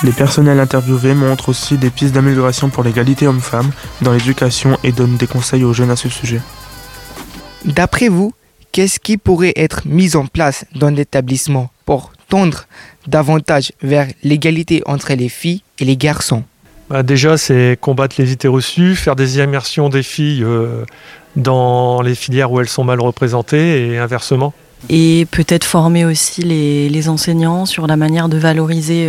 Les personnels interviewés montrent aussi des pistes d'amélioration pour l'égalité homme-femme dans l'éducation et donnent des conseils aux jeunes à ce sujet. D'après vous, qu'est-ce qui pourrait être mis en place dans l'établissement pour tendre davantage vers l'égalité entre les filles et les garçons ? Déjà, c'est combattre les idées reçues, faire des immersions des filles dans les filières où elles sont mal représentées et inversement. Et peut-être former aussi les enseignants sur la manière de valoriser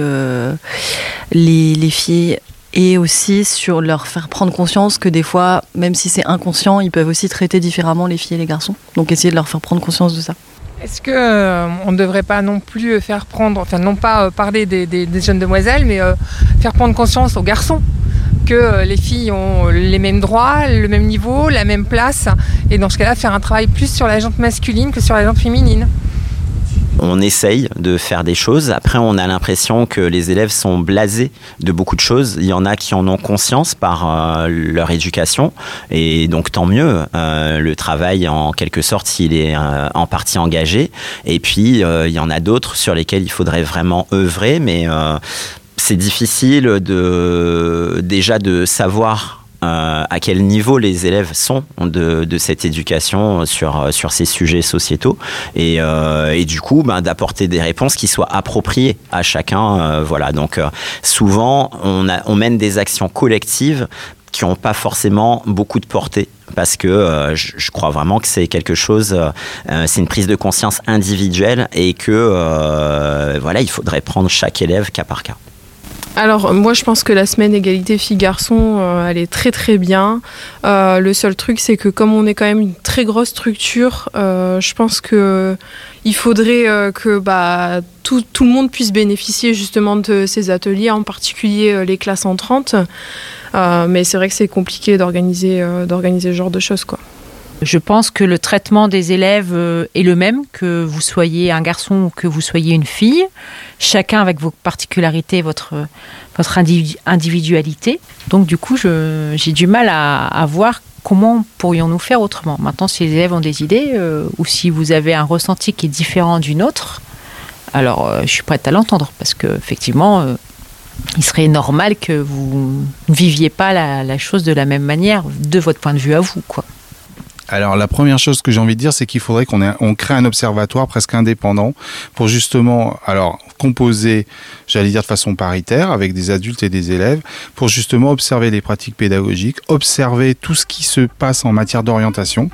les filles et aussi sur leur faire prendre conscience que des fois, même si c'est inconscient, ils peuvent aussi traiter différemment les filles et les garçons. Donc essayer de leur faire prendre conscience de ça. Est-ce qu'on ne devrait pas non plus faire prendre, enfin non pas parler des jeunes demoiselles, mais faire prendre conscience aux garçons que les filles ont les mêmes droits, le même niveau, la même place, et dans ce cas-là, faire un travail plus sur la jante masculine que sur la jante féminine. On essaye de faire des choses. Après, on a l'impression que les élèves sont blasés de beaucoup de choses. Il y en a qui en ont conscience par leur éducation. Et donc, tant mieux. Le travail, en quelque sorte, il est en partie engagé. Et puis, il y en a d'autres sur lesquels il faudrait vraiment œuvrer. Mais c'est difficile déjà de savoir à quel niveau les élèves sont de cette éducation sur ces sujets sociétaux et du coup d'apporter des réponses qui soient appropriées à chacun. Voilà. Donc souvent on mène des actions collectives qui n'ont pas forcément beaucoup de portée parce que je crois vraiment que c'est quelque chose, c'est une prise de conscience individuelle et que voilà, il faudrait prendre chaque élève cas par cas. Alors moi je pense que la semaine égalité filles-garçons elle est très très bien. Le seul truc c'est que comme on est quand même une très grosse structure, je pense que il faudrait que tout le monde puisse bénéficier justement de ces ateliers, en particulier les classes entrantes. Mais c'est vrai que c'est compliqué d'organiser ce genre de choses quoi. Je pense que le traitement des élèves est le même, que vous soyez un garçon ou que vous soyez une fille, chacun avec vos particularités, votre individualité. Donc du coup, j'ai du mal à voir comment pourrions-nous faire autrement. Maintenant, si les élèves ont des idées ou si vous avez un ressenti qui est différent d'une autre, alors je suis prête à l'entendre parce qu'effectivement, il serait normal que vous ne viviez pas la chose de la même manière de votre point de vue à vous, quoi. Alors la première chose que j'ai envie de dire, c'est qu'il faudrait qu'on crée un observatoire presque indépendant pour justement composer, j'allais dire de façon paritaire, avec des adultes et des élèves, pour justement observer les pratiques pédagogiques, observer tout ce qui se passe en matière d'orientation.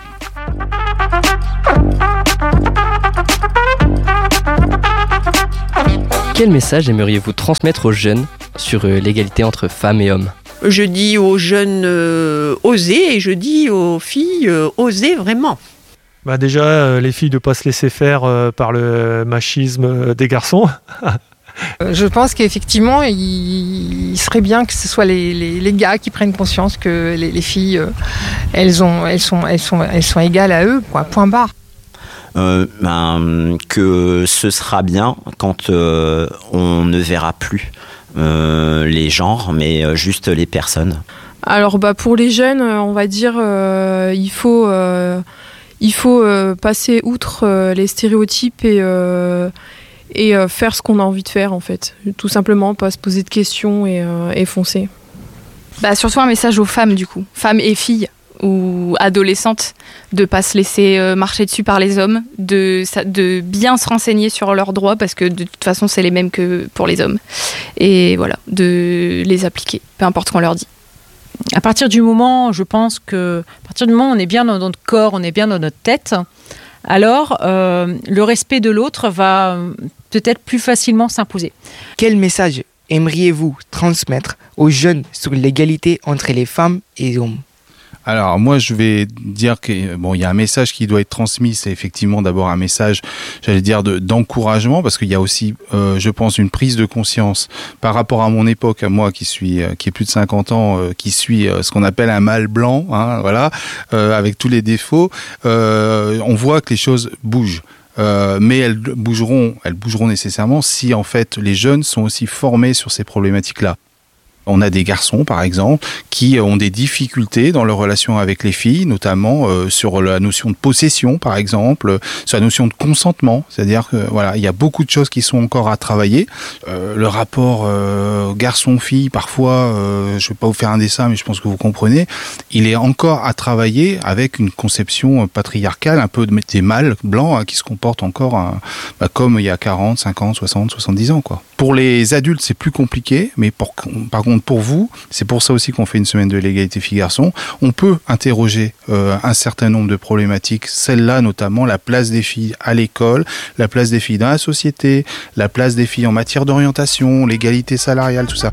Quel message aimeriez-vous transmettre aux jeunes sur l'égalité entre femmes et hommes ? Je dis aux jeunes osez et je dis aux filles osez vraiment. Déjà, les filles de ne pas se laisser faire par le machisme des garçons. Je pense qu'effectivement, il serait bien que ce soit les gars qui prennent conscience que les filles, elles sont égales à eux, quoi, point barre. Que ce sera bien quand on ne verra plus les genres, mais juste les personnes. Alors pour les jeunes, on va dire il faut passer outre les stéréotypes et faire ce qu'on a envie de faire en fait. Tout simplement, pas se poser de questions et foncer. Surtout un message aux femmes du coup, femmes et filles ou adolescentes, de pas se laisser marcher dessus par les hommes, de bien se renseigner sur leurs droits parce que de toute façon c'est les mêmes que pour les hommes et voilà, de les appliquer, peu importe ce qu'on leur dit. À partir du moment, je pense que on est bien dans notre corps, on est bien dans notre tête, alors le respect de l'autre va peut-être plus facilement s'imposer. Quel message aimeriez-vous transmettre aux jeunes sur l'égalité entre les femmes et les hommes ? Alors moi je vais dire qu'il y a un message qui doit être transmis, c'est effectivement d'abord un message, j'allais dire d'encouragement, parce qu'il y a aussi, je pense, une prise de conscience par rapport à mon époque, à moi qui est plus de 50 ans, qui suis ce qu'on appelle un mâle blanc, avec tous les défauts. On voit que les choses bougent. Mais elles bougeront nécessairement si en fait les jeunes sont aussi formés sur ces problématiques-là. On a des garçons, par exemple, qui ont des difficultés dans leur relation avec les filles, notamment sur la notion de possession, par exemple, sur la notion de consentement. C'est-à-dire que voilà, il y a beaucoup de choses qui sont encore à travailler. Le rapport garçon-fille, parfois, je ne vais pas vous faire un dessin, mais je pense que vous comprenez, il est encore à travailler avec une conception patriarcale, un peu des mâles blancs qui se comportent encore comme il y a 40, 50, 60, 70 ans, quoi. Pour les adultes, c'est plus compliqué, mais par contre, pour vous, c'est pour ça aussi qu'on fait une semaine de l'égalité filles-garçons, on peut interroger un certain nombre de problématiques, celle-là notamment, la place des filles à l'école, la place des filles dans la société, la place des filles en matière d'orientation, l'égalité salariale, tout ça.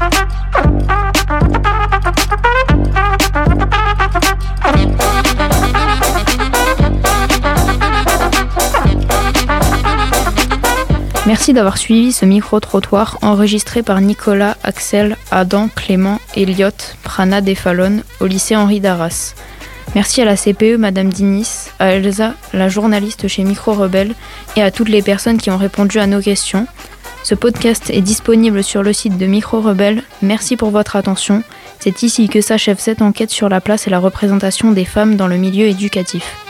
Merci d'avoir suivi ce micro-trottoir enregistré par Nicolas, Axel, Adam, Clément, Elliot, Prana Defalon au lycée Henri d'Arras. Merci à la CPE, Madame Dinis, à Elsa, la journaliste chez Micro Rebelle, et à toutes les personnes qui ont répondu à nos questions. Ce podcast est disponible sur le site de Micro Rebelle. Merci pour votre attention. C'est ici que s'achève cette enquête sur la place et la représentation des femmes dans le milieu éducatif.